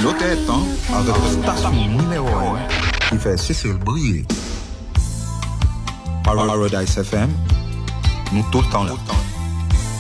l'autre temps avec station numéro 1 qui fait Cécile briller. Paradise FM, nous tout le temps là.